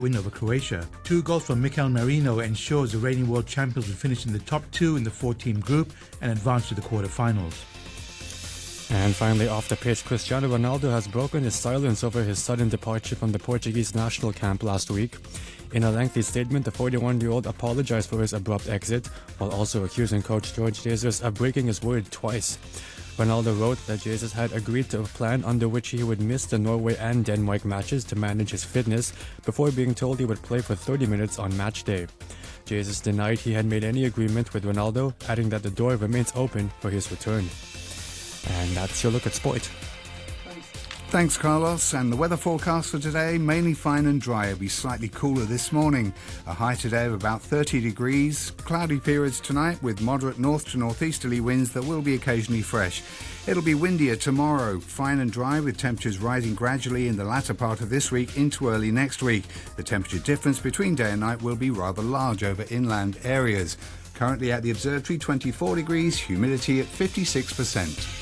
win over Croatia. 2 goals from Mikel Merino ensures the reigning world champions will finish in the top 2 in the 4-team group and advance to the quarter-finals. And finally, off the pitch, Cristiano Ronaldo has broken his silence over his sudden departure from the Portuguese national camp last week. In a lengthy statement, the 41-year-old apologized for his abrupt exit, while also accusing coach Jorge Jesus of breaking his word twice. Ronaldo wrote that Jesus had agreed to a plan under which he would miss the Norway and Denmark matches to manage his fitness before being told he would play for 30 minutes on match day. Jesus denied he had made any agreement with Ronaldo, adding that the door remains open for his return. And that's your look at sport. Thanks, Carlos. And the weather forecast for today, mainly fine and dry. It'll be slightly cooler this morning. A high today of about 30 degrees. Cloudy periods tonight with moderate north to northeasterly winds that will be occasionally fresh. It'll be windier tomorrow. Fine and dry with temperatures rising gradually in the latter part of this week into early next week. The temperature difference between day and night will be rather large over inland areas. Currently at the observatory, 24 degrees, humidity at 56%.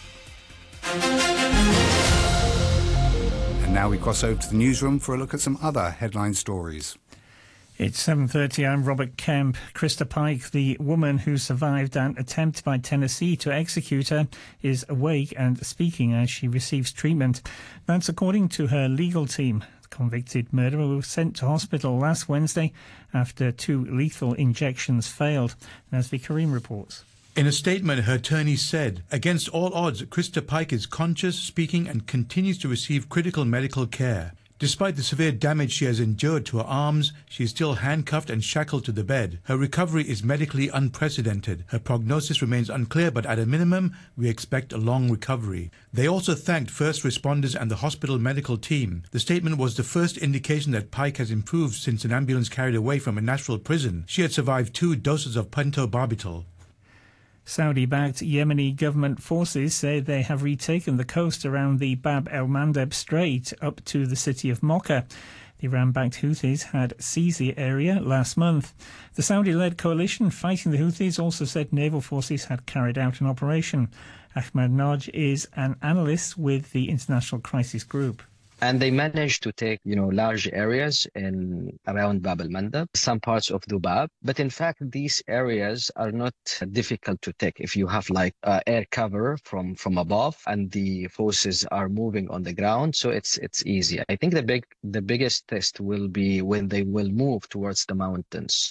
And now we cross over to the newsroom for a look at some other headline stories. It's 7:30. I'm Robert Kemp. Krista Pike, the woman who survived an attempt by Tennessee to execute her, is awake and speaking as she receives treatment. That's according to her legal team. The convicted murderer was sent to hospital last Wednesday after 2 lethal injections failed. Nazvi Karim reports. In a statement, her attorney said, "Against all odds, Krista Pike is conscious, speaking, and continues to receive critical medical care. Despite the severe damage she has endured to her arms, she is still handcuffed and shackled to the bed. Her recovery is medically unprecedented. Her prognosis remains unclear, but at a minimum, we expect a long recovery." They also thanked first responders and the hospital medical team. The statement was the first indication that Pike has improved since an ambulance carried her away from a Nashville prison. She had survived 2 doses of pentobarbital. Saudi-backed Yemeni government forces say they have retaken the coast around the Bab el-Mandeb Strait up to the city of Mocha. The Iran-backed Houthis had seized the area last month. The Saudi-led coalition fighting the Houthis also said naval forces had carried out an operation. Ahmad Naj is an analyst with the International Crisis Group. And they managed to take, large areas around Bab el-Mandeb, some parts of Dubab. But in fact, these areas are not difficult to take if you have air cover from above and the forces are moving on the ground. So it's easy. I think the biggest test will be when they will move towards the mountains.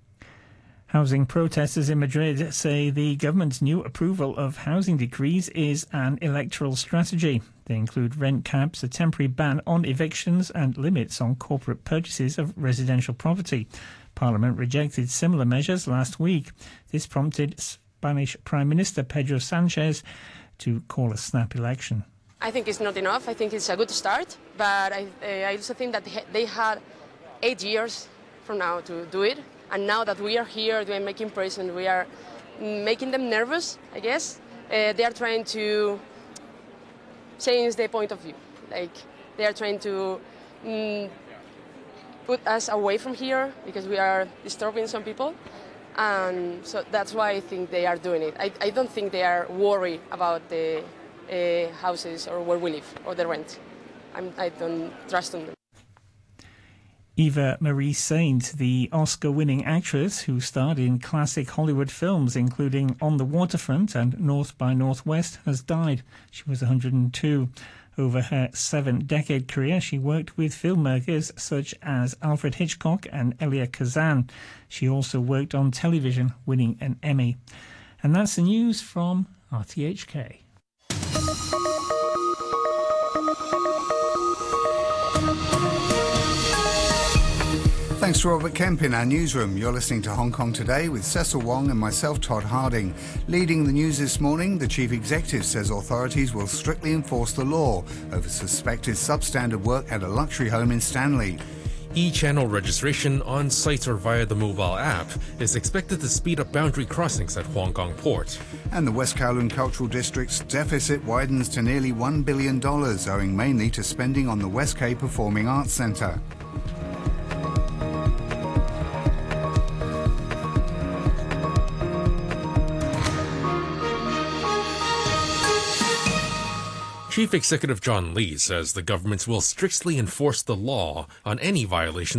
Housing protesters in Madrid say the government's new approval of housing decrees is an electoral strategy. They include rent caps, a temporary ban on evictions and limits on corporate purchases of residential property. Parliament rejected similar measures last week. This prompted Spanish Prime Minister Pedro Sanchez to call a snap election. I think it's not enough. I think it's a good start, but I also think that they had 8 years from now to do it. And now that we are here, we are making press and we are making them nervous, I guess. They are trying to change their point of view. They are trying to put us away from here because we are disturbing some people. And so that's why I think they are doing it. I don't think they are worried about the houses or where we live or the rent. I don't trust them. Eva Marie Saint, the Oscar-winning actress who starred in classic Hollywood films including On the Waterfront and North by Northwest, has died. She was 102. Over her 7-decade career, she worked with filmmakers such as Alfred Hitchcock and Elia Kazan. She also worked on television, winning an Emmy. And that's the news from RTHK. Thanks to Robert Kemp in our newsroom. You're listening to Hong Kong Today with Cecil Wong and myself, Todd Harding. Leading the news this morning, the Chief Executive says authorities will strictly enforce the law over suspected substandard work at a luxury home in Stanley. E-channel registration on site or via the mobile app is expected to speed up boundary crossings at Huang Gang Port. And the West Kowloon Cultural District's deficit widens to nearly $1 billion, owing mainly to spending on the West K Performing Arts Centre. Chief Executive John Lee says the government will strictly enforce the law on any violation